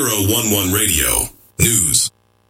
011 Radio News.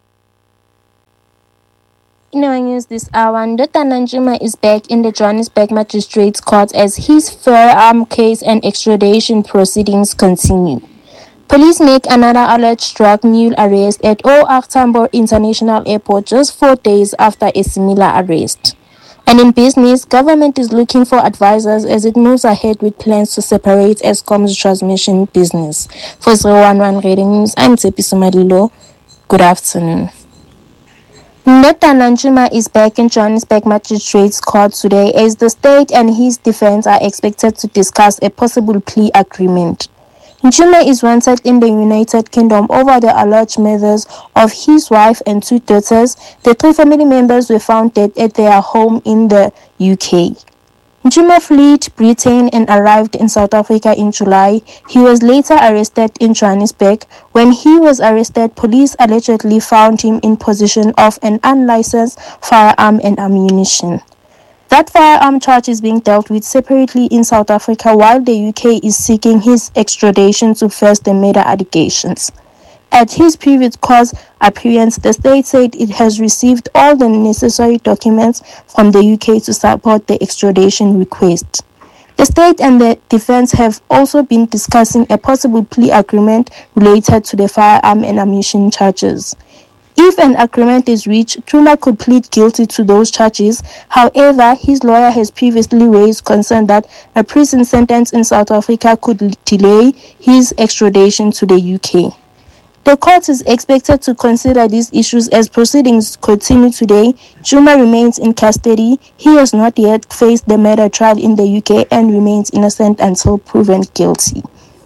In our news this hour, Ndota Nanjuma is back in the Johannesburg Magistrates Court as his firearm case and extradition proceedings continue. Police make another alleged drug mule arrest at OR Tambo International Airport just 4 days after a similar arrest. And in business, government is looking for advisors as it moves ahead with plans to separate Eskom's transmission business. For 011 Radio News, I'm Tsepiso Madilo. Good afternoon. Ndota Nanjuma is back in Johannesburg Magistrates Court today as the state and his defense are expected to discuss a possible plea agreement. Njuma is wanted in the United Kingdom over the alleged murders of his wife and 2 daughters. The 3 family members were found dead at their home in the UK. Njuma fled Britain and arrived in South Africa in July. He was later arrested in Johannesburg. When he was arrested, police allegedly found him in possession of an unlicensed firearm and ammunition. That firearm charge is being dealt with separately in South Africa while the UK is seeking his extradition to face the murder allegations. At his previous court appearance, the state said it has received all the necessary documents from the UK to support the extradition request. The state and the defense have also been discussing a possible plea agreement related to the firearm and ammunition charges. If an agreement is reached, Njuma could plead guilty to those charges. However, his lawyer has previously raised concern that a prison sentence in South Africa could delay his extradition to the UK. The court is expected to consider these issues as proceedings continue today. Njuma remains in custody. He has not yet faced the murder trial in the UK and remains innocent until proven guilty.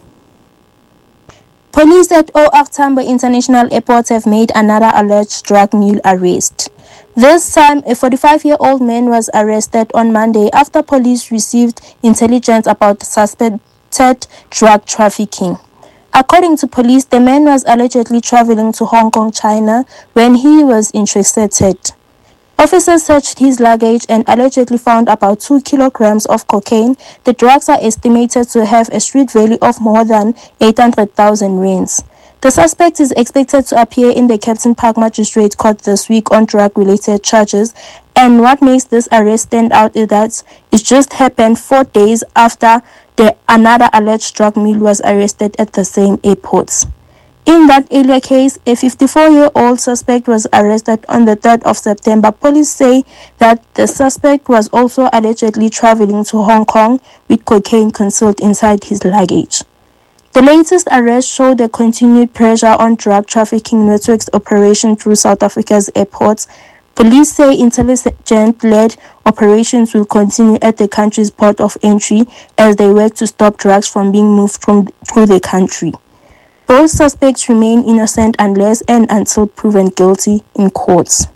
Police at OR Tambo International Airport have made another alleged drug mule arrest. This time, a 45-year-old man was arrested on Monday after police received intelligence about suspected drug trafficking. According to police, the man was allegedly traveling to Hong Kong, China, when he was intercepted. Officers searched his luggage and allegedly found about 2 kilograms of cocaine. The drugs are estimated to have a street value of more than 800,000 rands. The suspect is expected to appear in the Captain Park Magistrate Court this week on drug-related charges. And what makes this arrest stand out is that it just happened 4 days after another alleged drug mule was arrested at the same airports. In that earlier case, a 54-year-old suspect was arrested on the 3rd of September. Police say that the suspect was also allegedly traveling to Hong Kong with cocaine concealed inside his luggage. The latest arrest showed the continued pressure on drug trafficking networks operation through South Africa's airports. Police say intelligence-led operations will continue at the country's port of entry as they work to stop drugs from being moved through the country. Both suspects remain innocent unless and until proven guilty in courts.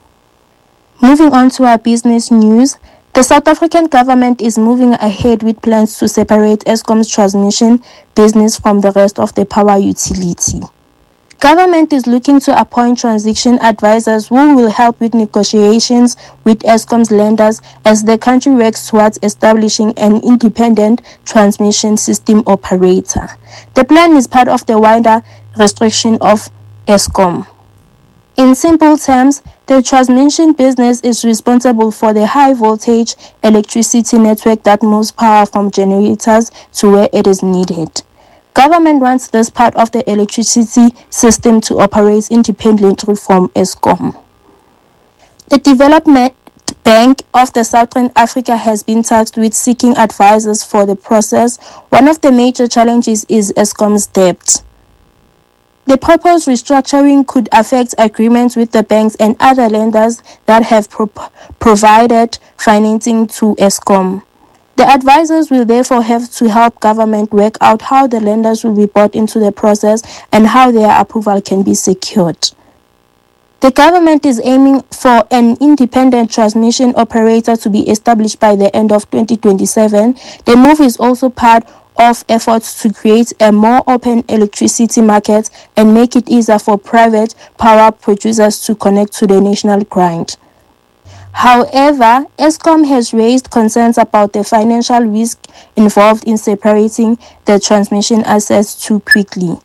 Moving on to our business news, the South African government is moving ahead with plans to separate Eskom's transmission business from the rest of the power utility. Government is looking to appoint transition advisors who will help with negotiations with Eskom's lenders as the country works towards establishing an independent transmission system operator. The plan is part of the wider restriction of Eskom. In simple terms, the transmission business is responsible for the high-voltage electricity network that moves power from generators to where it is needed. Government wants this part of the electricity system to operate independently from Eskom. The Development Bank of the Southern Africa has been tasked with seeking advisors for the process. One of the major challenges is Eskom's debt. The proposed restructuring could affect agreements with the banks and other lenders that have provided financing to Eskom. The advisors will therefore have to help government work out how the lenders will be brought into the process and how their approval can be secured. The government is aiming for an independent transmission operator to be established by the end of 2027. The move is also part of efforts to create a more open electricity market and make it easier for private power producers to connect to the national grid. However, Eskom has raised concerns about the financial risk involved in separating the transmission assets too quickly.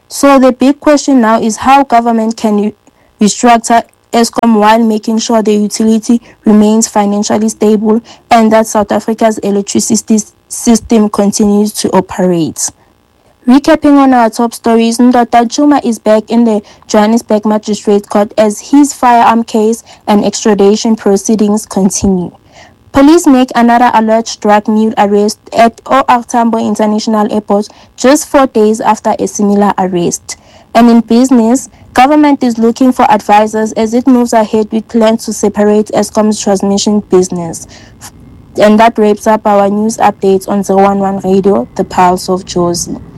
So the big question now is how government can restructure Eskom while making sure the utility remains financially stable and that South Africa's electricity system continues to operate. Recapping on our top stories, Ndoda Chuma is back in the Johannesburg Magistrates Court as his firearm case and extradition proceedings continue. Police make another alleged drug mule arrest at OR Tambo International Airport just 4 days after a similar arrest. And in business, government is looking for advisors as it moves ahead with plans to separate Eskom's transmission business. And that wraps up our news updates on 011 Radio, the Pulse of Jozi.